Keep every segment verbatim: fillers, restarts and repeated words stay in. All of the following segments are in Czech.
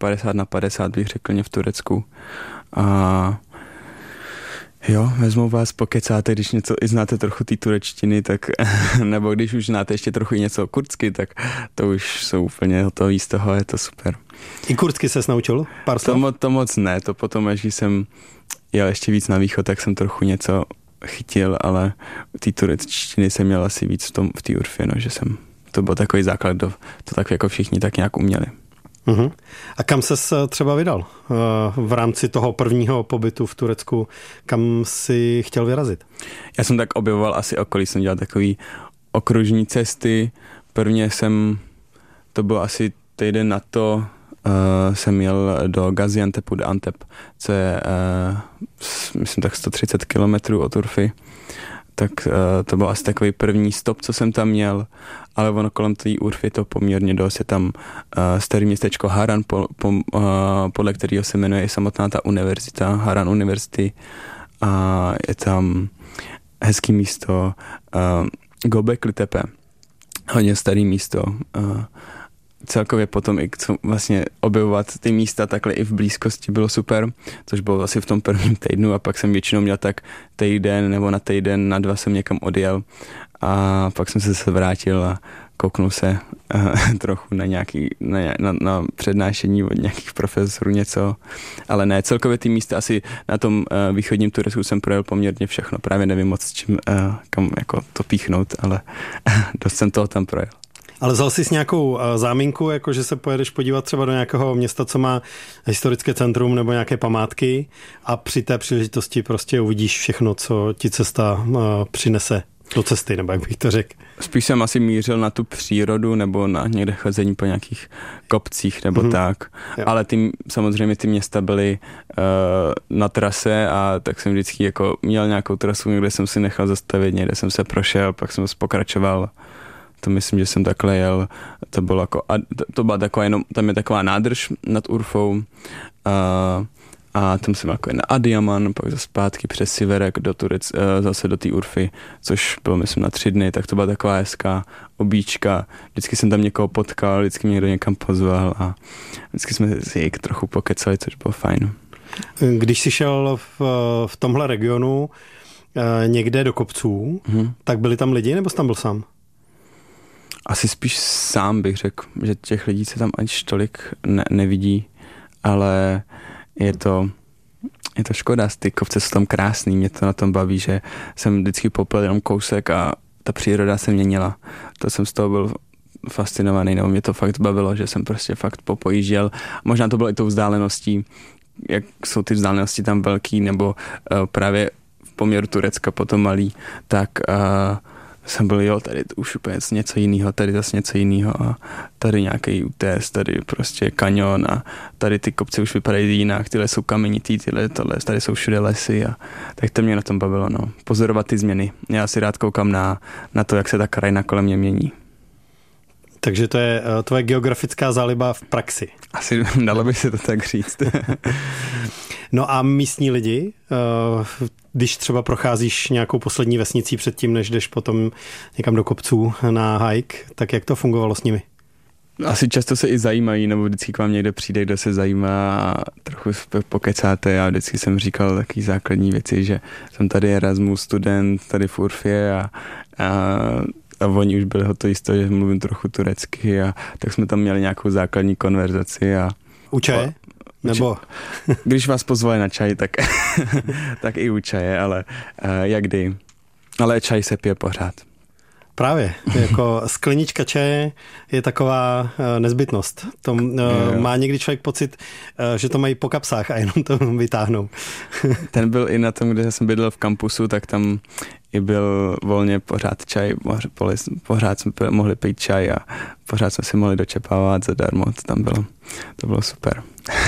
padesát na padesát bych řekl v Turecku. A jo, vezmu vás, pokecáte, když něco i znáte trochu té turečtiny, tak nebo když už znáte ještě trochu něco kurdsky, tak to už jsou úplně hotový z toho, je to super. I kurdsky ses naučil? Pár slov? To, to moc ne, to potom, až jsem jel ještě víc na východ, tak jsem trochu něco chytil, ale té turečtiny jsem měl asi víc v tom, v té Urfě, no, že jsem, to byl takový základ, to tak jako všichni tak nějak uměli. Uhum. A kam ses třeba vydal v rámci toho prvního pobytu v Turecku? Kam si chtěl vyrazit? Já jsem tak objevoval asi okolí, jsem dělal takový okružní cesty. Prvně jsem, to bylo asi týden na to, uh, jsem jel do Gaziantepu do Antep, co je, uh, myslím, tak sto třicet kilometrů od Urfy. Tak uh, to byl asi takový první stop, co jsem tam měl, ale ono kolem té Urfy to poměrně dost. Je tam uh, starý městečko Haran, po, po, uh, podle kterého se jmenuje i samotná ta univerzita, Haran University, a je tam hezký místo, uh, Göbekli Tepe, hodně starý místo. Uh, celkově potom i vlastně objevovat ty místa takhle i v blízkosti bylo super, což bylo asi v tom prvním týdnu a pak jsem většinou měl tak týden nebo na týden, na dva jsem někam odjel a pak jsem se zase vrátil a kouknul se uh, trochu na nějaký, na, na, na přednášení od nějakých profesorů něco, ale ne, celkově ty místa asi na tom uh, východním Turecku jsem projel poměrně všechno, právě nevím moc čím, uh, kam jako to píchnout, ale dost jsem toho tam projel. Ale vzal jsi nějakou záminku, jako že se pojedeš podívat třeba do nějakého města, co má historické centrum nebo nějaké památky a při té příležitosti prostě uvidíš všechno, co ti cesta přinese do cesty, nebo jak bych to řekl. Spíš jsem asi mířil na tu přírodu nebo na někde chození po nějakých kopcích nebo mm-hmm. tak. Jo. Ale ty, samozřejmě ty města byly uh, na trase a tak jsem vždycky jako měl nějakou trasu, někde jsem si nechal zastavit, někde jsem se prošel, pak jsem pokračoval. To myslím, že jsem takhle jel, to bylo jako, to byla taková jenom, tam je taková nádrž nad Urfou a, a tam jsem jako na Adiaman, pak zase zpátky přes Siverek do Turec, zase do té Urfy, což bylo myslím na tři dny, tak to byla taková hezká obíčka, vždycky jsem tam někoho potkal, vždycky mě někdo někam pozval a vždycky jsme si jich trochu pokecali, což bylo fajn. Když jsi šel v, v tomhle regionu někde do kopců, hmm. tak byli tam lidi nebo jsi tam byl sám? Asi spíš sám bych řekl, že těch lidí se tam až tolik ne- nevidí, ale je to, je to škoda, ty kopce jsou tam krásný, mě to na tom baví, že jsem vždycky popel jenom kousek a ta příroda se měnila. To jsem z toho byl fascinovaný, nebo mě to fakt bavilo, že jsem prostě fakt popojížděl. Možná to bylo i tou vzdáleností, jak jsou ty vzdálenosti tam velký, nebo uh, právě v poměru Turecka potom malý, tak uh, jsem byl, jo, tady už úplně něco jiného, tady zase něco jiného a tady nějaký útes, tady prostě kanion a tady ty kopce už vypadají jinak, tyhle jsou kamenitý, tyhle tohle, tady jsou všude lesy a tak to mě na tom bavilo, no. Pozorovat ty změny. Já si rád koukám na, na to, jak se ta krajina kolem mě mění. Takže to je uh, tvoje geografická záliba v praxi. Asi dalo by se to tak říct. No a místní lidi, uh, když třeba procházíš nějakou poslední vesnicí předtím, než jdeš potom někam do kopců na hike, tak jak to fungovalo s nimi? Asi často se i zajímají, nebo vždycky k vám někdo přijde, kdo se zajímá a trochu pokecáte a vždycky jsem říkal takový základní věci, že jsem tady Erasmus student, tady v Urfě a, a a oni už byli hotoví z toho, že mluvím trochu turecky a tak jsme tam měli nějakou základní konverzaci. A u čaje? Nebo? Když vás pozvali na čaj, tak, tak i u čaje, ale uh, jak kdy. Ale čaj se pije pořád. Právě, jako sklenička čaje je taková uh, nezbytnost. To uh, má někdy člověk pocit, uh, že to mají po kapsách a jenom to vytáhnou. Ten byl i na tom, kde jsem bydlel v kampusu, tak tam i byl volně pořád čaj, pořád jsme mohli pít čaj a pořád jsme si mohli dočepávat zadarmo, to tam bylo, to bylo super.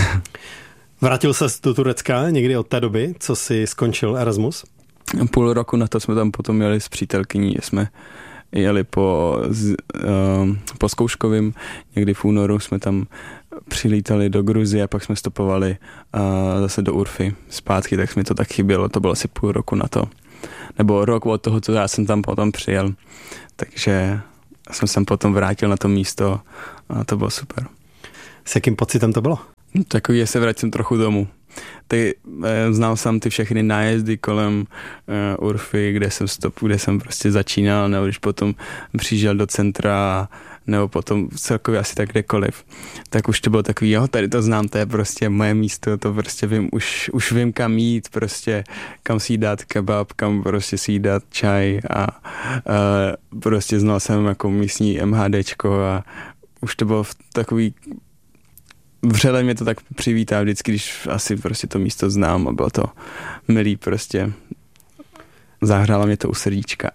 Vrátil ses do Turecka někdy od té doby, co jsi skončil Erasmus? Půl roku na to jsme tam potom jeli s přítelkyní, jsme jeli po, z, uh, po Zkouškovým, někdy v únoru jsme tam přilítali do Gruzie a pak jsme stopovali uh, zase do Urfy zpátky, tak mi to tak chybělo, to bylo asi půl roku na to. Nebo rok od toho, co já jsem tam potom přijel, takže jsem se potom vrátil na to místo a to bylo super. S jakým pocitem to bylo? Takový je, se vracím trochu domů. Ty, eh, znal jsem ty všechny nájezdy kolem eh, Urfy, kde jsem stop, kde jsem prostě začínal, nebo když potom přijížděl do centra, nebo potom celkově asi tak kdekoliv, tak už to bylo takový, jo, tady to znám, to je prostě moje místo, to prostě vím, už, už vím, kam jít, prostě kam si dát kebab, kam prostě si dát čaj a, a prostě znal jsem jako místní MHDčko a už to bylo v takový, vřele mě to tak přivítá vždycky, když asi prostě to místo znám a bylo to milý prostě. Zahrála mě to u srdíčka.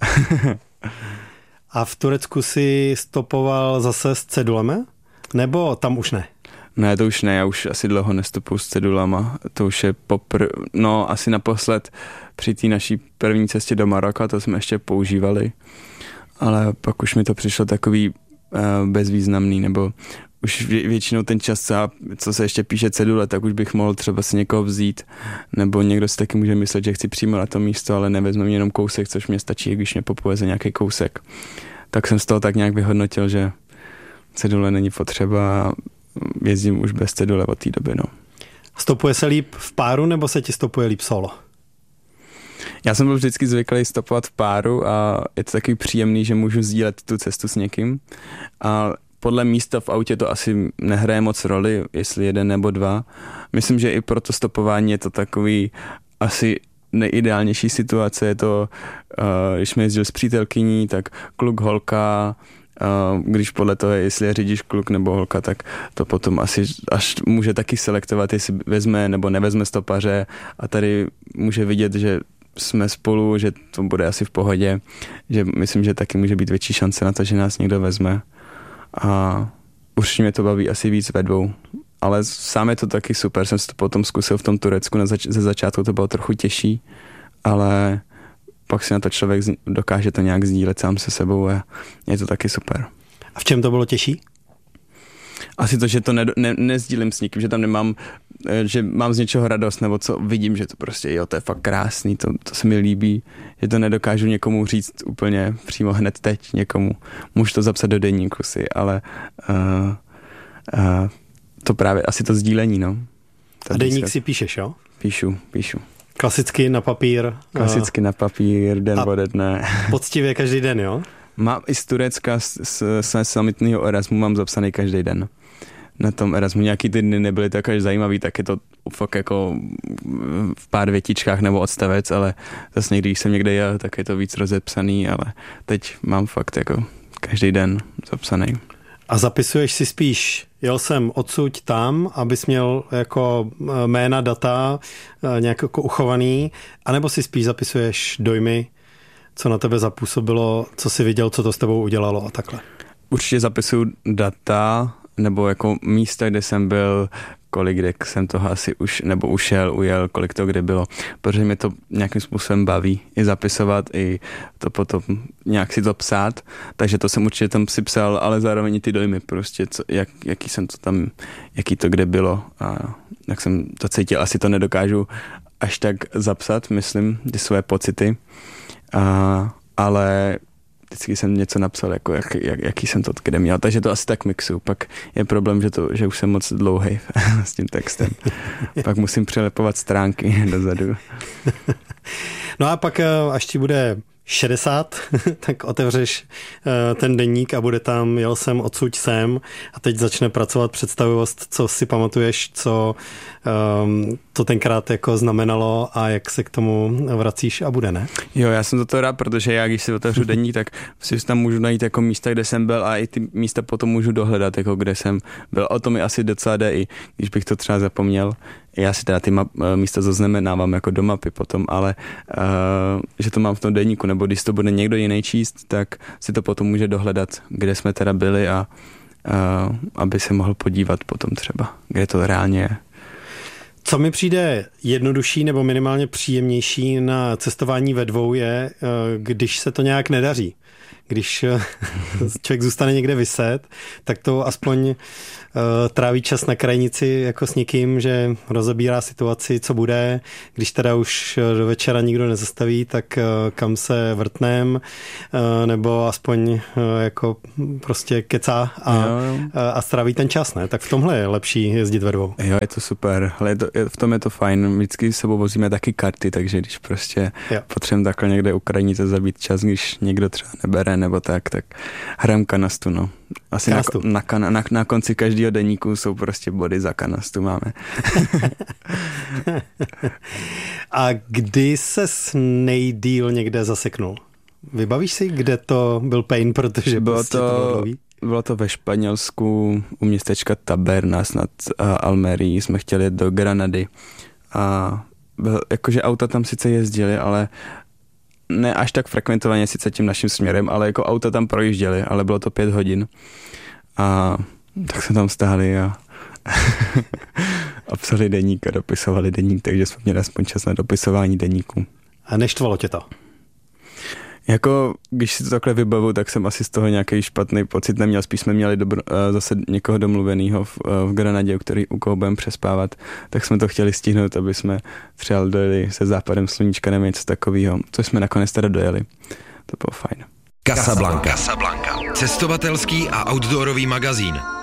A v Turecku si stopoval zase s cedulemi? Nebo tam už ne? Ne, to už ne, já už asi dlouho nestupuju s cedulama. To už je popr... No, asi naposled při té naší první cestě do Maroka, to jsme ještě používali. Ale pak už mi to přišlo takový uh, bezvýznamný, nebo už vě, většinou ten čas, co, co se ještě píše cedule, tak už bych mohl třeba si někoho vzít, nebo někdo si taky může myslet, že chci přímo na to místo, ale nevezme mě jenom kousek, což mě stačí, když mě popoveze nějaký kousek. Tak jsem z toho tak nějak vyhodnotil, že cedule není potřeba a jezdím už bez cedule od té doby. No. Stopuje se líp v páru, nebo se ti stopuje líp solo? Já jsem byl vždycky zvyklý stopovat v páru a je to takový příjemný, že můžu sdílet tu cestu s někým. A podle místa v autě to asi nehraje moc roli, jestli jeden nebo dva. Myslím, že i pro to stopování je to takový asi nejideálnější situace. Je to, uh, když jsme jezdili s přítelkyní, tak kluk, holka, uh, když podle toho, jestli je řidič kluk nebo holka, tak to potom asi až může taky selektovat, jestli vezme nebo nevezme stopaře a tady může vidět, že jsme spolu, že to bude asi v pohodě, že myslím, že taky může být větší šance na to, že nás někdo vezme. A určitě mě to baví asi víc ve dvou. Ale sám je to taky super, jsem si to potom zkusil v tom Turecku, na zač- ze začátku to bylo trochu těžší, ale pak si na to člověk z- dokáže to nějak sdílet sám se sebou a je to taky super. A v čem to bylo těžší? Asi to, že to ne, ne, nezdílím s nikým, že tam nemám, že mám z něčeho radost, nebo co vidím, že to prostě, jo, to je fakt krásný, to, to se mi líbí, že to nedokážu někomu říct úplně přímo hned teď někomu. Můžu to zapsat do deníku si, ale uh, uh, to právě asi to sdílení, no. A deník si píšeš, jo? Píšu, píšu. Klasicky na papír. Klasicky na papír, den ode dne. Poctivě každý den, jo? Mám i z Turecka, z, z, z samitního Erasmu mám zapsaný každý den. Na tom Erasmu nějaký ty dny nebyly tak až zajímavý, tak je to fakt jako v pár větičkách nebo odstavec, ale zase někdy, když jsem někde jel, tak je to víc rozepsaný, ale teď mám fakt jako každý den zapsaný. A zapisuješ si spíš, jel jsem odsud tam, abys měl jako jména, data nějak jako uchovaný, anebo si spíš zapisuješ dojmy, co na tebe zapůsobilo, co jsi viděl, co to s tebou udělalo a takhle? Určitě zapisuju data, nebo jako místa, kde jsem byl, kolik kde jsem toho asi už, nebo ušel, ujel, kolik to kde bylo, protože mě to nějakým způsobem baví i zapisovat, i to potom nějak si to psát, takže to jsem určitě tam si psal, ale zároveň i ty dojmy prostě, co, jak, jaký jsem to tam, jaký to kde bylo a jak jsem to cítil, asi to nedokážu až tak zapsat, myslím, ty své pocity, a, ale vždycky jsem něco napsal, jako jak, jak, jaký jsem to kde měl, takže to asi tak mixu. Pak je problém, že, to, že už jsem moc dlouhý s tím textem. Pak musím přelepovat stránky dozadu. No a pak, až ti bude šedesát, tak otevřeš ten deník a bude tam, jel jsem odsud sem a teď začne pracovat představivost, co si pamatuješ, co um, to tenkrát jako znamenalo a jak se k tomu vracíš a bude, ne? Jo, já jsem za to rád, protože já, když si otevřu deník, tak si tam můžu najít jako místa, kde jsem byl a i ty místa potom můžu dohledat, jako kde jsem byl. O tom mi asi docela jde, i když bych to třeba zapomněl. Já si teda ty map, místa zaznamenávám jako do mapy potom, ale uh, že to mám v tom deníku, nebo když to bude někdo jiný číst, tak si to potom může dohledat, kde jsme teda byli a uh, aby se mohl podívat potom třeba, kde to reálně je. Co mi přijde jednodušší nebo minimálně příjemnější na cestování ve dvou je, když se to nějak nedaří. když člověk zůstane někde viset, tak to aspoň uh, tráví čas na krajnici jako s někým, že rozebírá situaci, co bude, když teda už do večera nikdo nezastaví, tak uh, kam se vrtnem, uh, nebo aspoň uh, jako prostě kecá a, jo, jo. a stráví ten čas, ne? Tak v tomhle je lepší jezdit ve dvou. Jo, je to super, ale je to, je, v tom je to fajn, vždycky s sebou vozíme taky karty, takže když prostě potřebujeme takhle někde u krajnice zabít čas, když někdo třeba nebere nebo tak, tak hrajeme kanastu, no. Asi kanastu. Na, na, na, na konci každého deníku jsou prostě body za kanastu máme. A kdy ses nejdýl někde zaseknul? Vybavíš si, kde to byl pain, protože bylo prostě to, to bylo dlouhý? Bylo to ve Španělsku u městečka Tabernas nad uh, Almerií, jsme chtěli jet do Granady a byl, jakože auta tam sice jezdili, ale ne až tak frekventovaně sice tím naším směrem, ale jako auta tam projížděli, ale bylo to pět hodin a tak jsme tam stáli a a psali deník a dopisovali deník, takže jsme měli aspoň čas na dopisování deníku. A neštvalo tě to? Jako, když si to takhle vybavu, tak jsem asi z toho nějaký špatný pocit neměl, spíš jsme měli dobro, zase někoho domluvenýho v, v Granadě, který, u koho budeme přespávat, tak jsme to chtěli stihnout, aby jsme třeba dojeli se západem sluníčka nebo něco takového, což jsme nakonec teda dojeli. To bylo fajn. Casablanca. Casablanca. Cestovatelský a outdoorový magazín.